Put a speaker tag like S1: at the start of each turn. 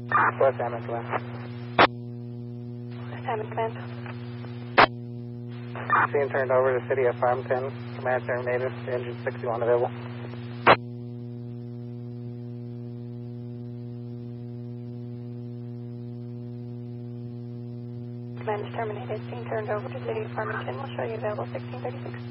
S1: West Hammond Command.
S2: West Hammond Command.
S1: Scene turned over to City of Farmington. Command terminated. Engine 61 available.
S2: Command is terminated. Scene turned over to City of Farmington. We'll show you available 1636.